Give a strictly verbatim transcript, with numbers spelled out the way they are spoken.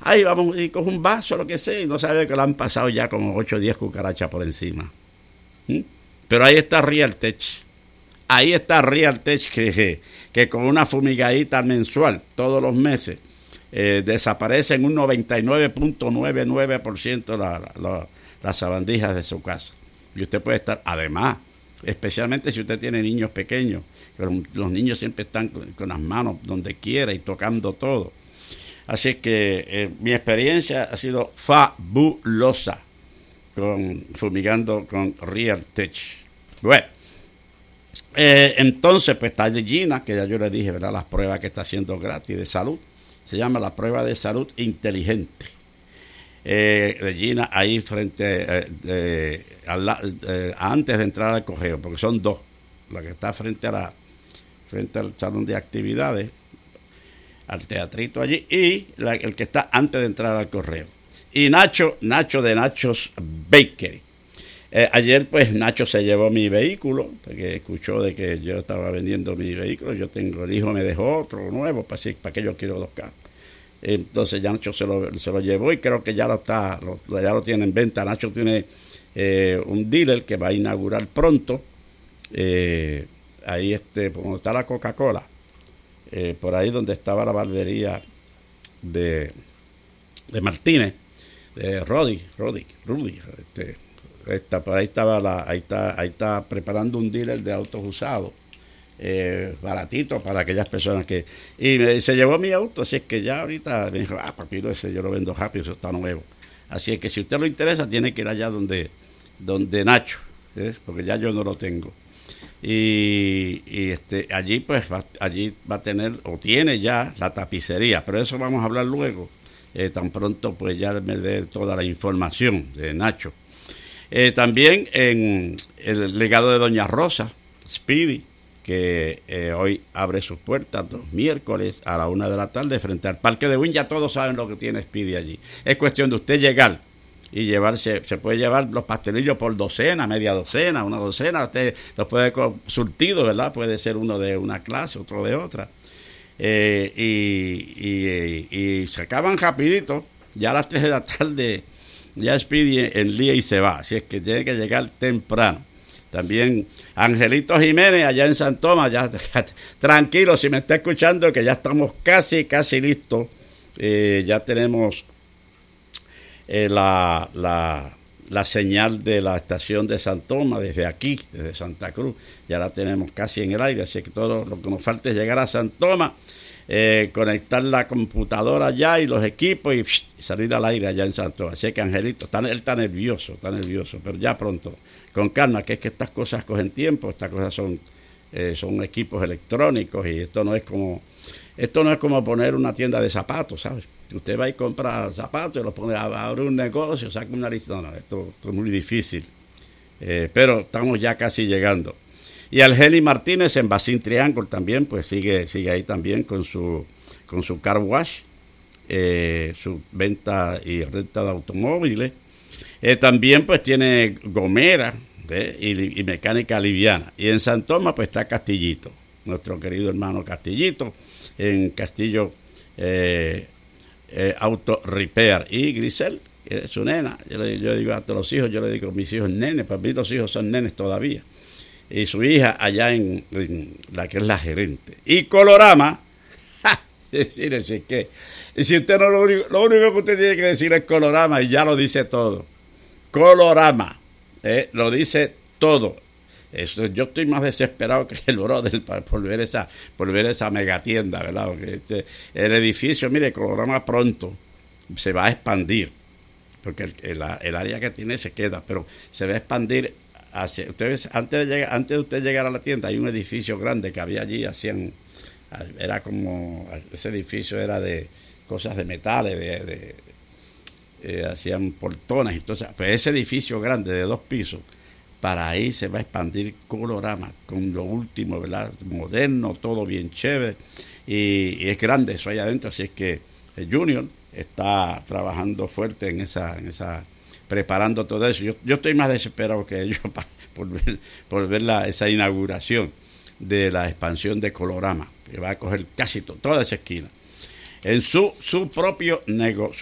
Ahí vamos y coge un vaso, lo que sea, y no sabe que le han pasado ya como ocho o diez cucarachas por encima. ¿Mm? Pero ahí está Realtech. Ahí está Realtech que, que, que con una fumigadita mensual, todos los meses, eh, desaparece en un noventa y nueve punto noventa y nueve por ciento la, la, la, las sabandijas de su casa. Y usted puede estar, además, especialmente si usted tiene niños pequeños, los niños siempre están con, con las manos donde quiera y tocando todo. Así que eh, mi experiencia ha sido fabulosa con fumigando con Realtech. Bueno, eh, entonces pues está de Gina, que ya yo le dije, ¿verdad? Las pruebas que está haciendo gratis de salud. Se llama la prueba de salud inteligente. Eh, de Gina ahí frente, eh, eh, a la, eh, antes de entrar al correo, porque son dos. La que está frente a la frente al salón de actividades, al teatrito allí, y la, el que está antes de entrar al correo. Y Nacho, Nacho de Nachos Bakery. Eh, ayer pues Nacho se llevó mi vehículo, porque escuchó de que yo estaba vendiendo mi vehículo. Yo tengo, el hijo me dejó otro nuevo, para, para que yo quiero dos carros. Entonces ya Nacho se lo, se lo llevó y creo que ya lo está, lo, ya lo tiene en venta. Nacho tiene eh, un dealer que va a inaugurar pronto. Eh, ahí este, donde está la Coca-Cola. Eh, por ahí donde estaba la barbería de, de Martínez, de Rodi, Rodi, Rudy, este, esta, por ahí estaba la, ahí está, ahí está preparando un dealer de autos usados, eh, baratito para aquellas personas que, y me, se llevó mi auto, así es que ya ahorita me dijo, ah, papito, ese yo lo vendo rápido, eso está nuevo. Así es que si usted lo interesa, tiene que ir allá donde, donde Nacho, ¿eh? Porque ya yo no lo tengo. Y, y este allí pues va, allí va a tener o tiene ya la tapicería, pero eso vamos a hablar luego, eh, tan pronto pues ya me dé toda la información de Nacho. Eh, también en el legado de Doña Rosa Speedy, que eh, hoy abre sus puertas los miércoles a la una de la tarde frente al Parque de Wynn. Ya todos saben lo que tiene Speedy allí, es cuestión de usted llegar y llevarse, se puede llevar los pastelillos por docena, media docena, una docena, usted los puede surtido, ¿verdad? Puede ser uno de una clase, otro de otra. Eh, y, y, y se acaban rapidito, ya a las tres de la tarde, ya Speedy enlía y se va, así es que tiene que llegar temprano. También Angelito Jiménez, allá en San Tomás, ya, tranquilo, si me está escuchando, que ya estamos casi, casi listos, eh, ya tenemos... Eh, la, la, la señal de la estación de San Tomás desde aquí, desde Santa Cruz, ya la tenemos casi en el aire, así que todo lo que nos falta es llegar a San Tomás, eh, conectar la computadora allá y los equipos y, psh, y salir al aire allá en San Tomás. Así que Angelito, está, él está nervioso, está nervioso, pero ya pronto, con calma, que es que estas cosas cogen tiempo, estas cosas son, eh, son equipos electrónicos y esto no es como, esto no es como poner una tienda de zapatos, ¿sabes? Usted va y compra zapatos y los pone a abrir un negocio, saca una lista. No, no, esto, esto es muy difícil. Eh, pero estamos ya casi llegando. Y Algeli Martínez en Basin Triangle también, pues sigue, sigue ahí también con su, con su car wash, eh, su venta y renta de automóviles. Eh, también pues tiene gomera, ¿eh? y, y mecánica liviana. Y en San Tomás pues está Castillito, nuestro querido hermano Castillito, en Castillo eh, Eh, Auto Repair. Y Grisel, que es su nena, yo le, yo digo a todos los hijos, yo le digo a mis hijos nenes, para mí los hijos son nenes todavía. Y su hija allá en, en la que es la gerente. Y Colorama, ¡ja! Decir ese que, y si usted no, lo único, lo único que usted tiene que decir es Colorama y ya lo dice todo. Colorama, eh, lo dice todo. Eso, yo estoy más desesperado que el brother por ver esa, por ver esa megatienda, ¿verdad? Porque este, el edificio, mire, Colorama pronto se va a expandir, porque el, el, el área que tiene se queda, pero se va a expandir hacia, ustedes, antes de llegar, antes de usted llegar a la tienda, hay un edificio grande que había allí, hacían, era como, ese edificio era de cosas de metales, de, de eh, hacían portones, entonces, pues ese edificio grande de dos pisos, para ahí se va a expandir Colorama con lo último, ¿verdad? Moderno, todo bien chévere, y, y es grande eso ahí adentro, así es que el Junior está trabajando fuerte en esa, en esa, preparando todo eso. Yo, yo estoy más desesperado que ellos para, por ver, por ver la, esa inauguración de la expansión de Colorama, que va a coger casi to, toda esa esquina. En su, su propio nego, su